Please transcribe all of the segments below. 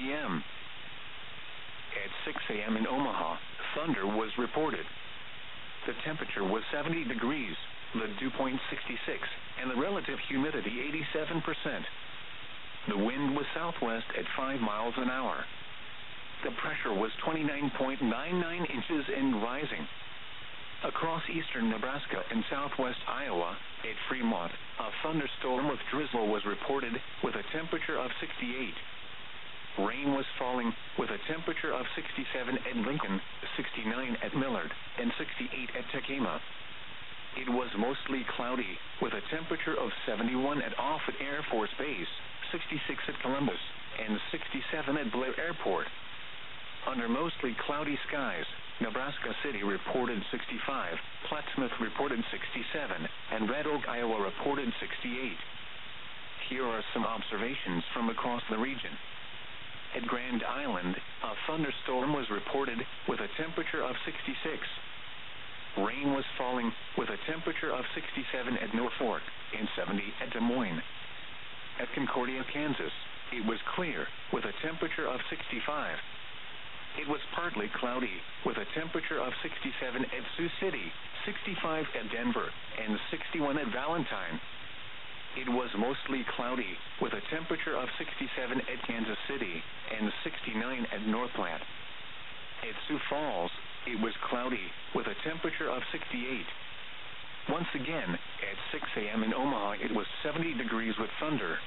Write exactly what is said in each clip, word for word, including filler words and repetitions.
m At six a m in Omaha, thunder was reported. The temperature was seventy degrees, the dew point sixty-six, and the relative humidity eighty-seven percent. The wind was southwest at five miles an hour. The pressure was twenty-nine point nine nine inches and rising. Across eastern Nebraska and southwest Iowa, at Fremont, a thunderstorm with drizzle was reported, with a temperature of sixty-eight. Rain was falling, with a temperature of sixty-seven at Lincoln, sixty-nine at Millard, and sixty-eight at Tacoma. It was mostly cloudy, with a temperature of seventy-one at Offutt Air Force Base, sixty-six at Columbus, and sixty-seven at Blair Airport. Under mostly cloudy skies, Nebraska City reported sixty-five, Plattsmouth reported sixty-seven, and Red Oak, Iowa reported sixty-eight. Here are some observations from across the region. At Grand Island, a thunderstorm was reported, with a temperature of sixty-six. Rain was falling, with a temperature of sixty-seven at Norfolk, and seventy at Des Moines. At Concordia, Kansas, it was clear, with a temperature of sixty-five. It was partly cloudy, with a temperature of sixty-seven at Sioux City, sixty-five at Denver, and sixty-one at Valentine. It was mostly cloudy, with a temperature of sixty-seven at Kansas City, and sixty-nine at North Platte. At Sioux Falls, it was cloudy, with a temperature of sixty-eight. Once again, at six a m in Omaha, it was seventy degrees with thunder.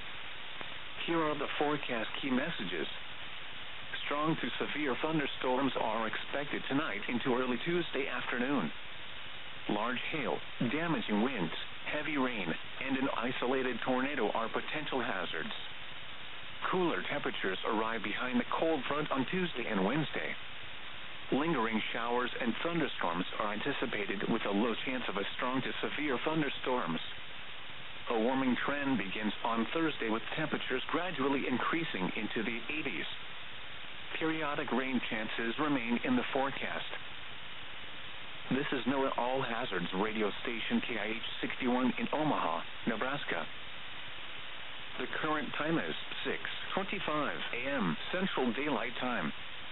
Here are the forecast key messages. Strong to severe thunderstorms are expected tonight into early Tuesday afternoon. Large hail, damaging winds, heavy rain, and an isolated tornado are potential hazards. Cooler temperatures arrive behind the cold front on Tuesday and Wednesday. Lingering showers and thunderstorms are anticipated, with a low chance of a strong to severe thunderstorms. A warming trend begins on Thursday, with temperatures gradually increasing into the eighties. Periodic rain chances remain in the forecast. This is NOAA All Hazards radio station K I H sixty-one in Omaha, Nebraska. The current time is six twenty-five a m Central Daylight Time.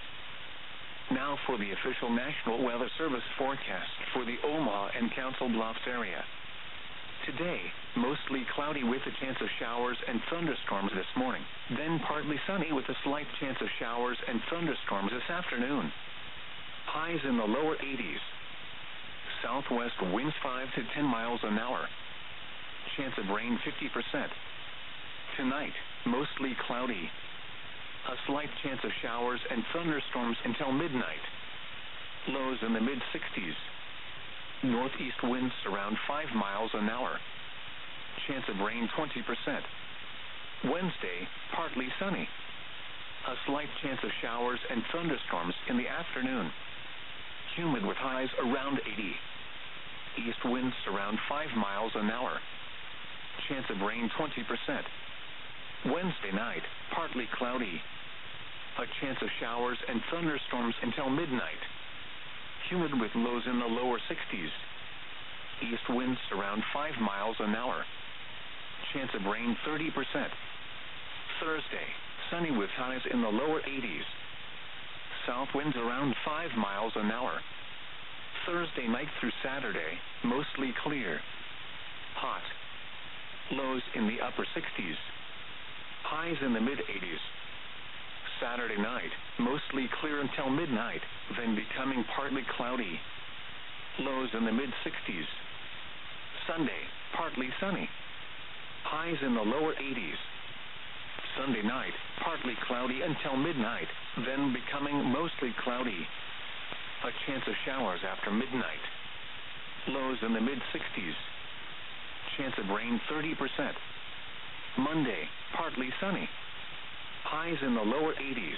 Now for the official National Weather Service forecast for the Omaha and Council Bluffs area. Today, mostly cloudy with a chance of showers and thunderstorms this morning, then partly sunny with a slight chance of showers and thunderstorms this afternoon. Highs in the lower eighties. Southwest winds five to ten miles an hour. Chance of rain fifty percent. Tonight, mostly cloudy. A slight chance of showers and thunderstorms until midnight. Lows in the mid-sixties. Northeast winds around five miles an hour. Chance of rain twenty percent. Wednesday, partly sunny. A slight chance of showers and thunderstorms in the afternoon. Humid with highs around eighty. East winds around five miles an hour. Chance of rain twenty percent. Wednesday night, partly cloudy. A chance of showers and thunderstorms until midnight. Humid with lows in the lower sixties. East winds around five miles an hour. Chance of rain thirty percent. Thursday, sunny with highs in the lower eighties. South winds around five miles an hour. Thursday night through Saturday, mostly clear. Hot. Lows in the upper sixties. Highs in the mid-eighties. Saturday night, mostly clear until midnight, then becoming partly cloudy. Lows in the mid-sixties. Sunday, partly sunny. Highs in the lower eighties. Sunday night, partly cloudy until midnight, then becoming mostly cloudy. A chance of showers after midnight. Lows in the mid-sixties. Chance of rain thirty percent. Monday, partly sunny. Highs in the lower eighties.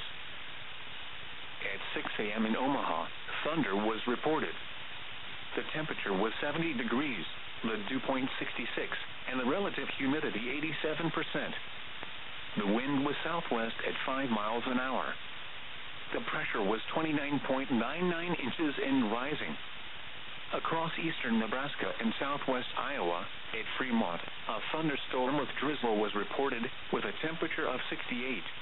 At six a m in Omaha, thunder was reported. The temperature was seventy degrees, the dew point sixty-six, and the relative humidity eighty-seven percent. The wind was southwest at five miles an hour. The pressure was twenty-nine point nine nine inches and rising. Across eastern Nebraska and southwest Iowa, at Fremont, a thunderstorm with drizzle was reported, with a temperature of sixty-eight.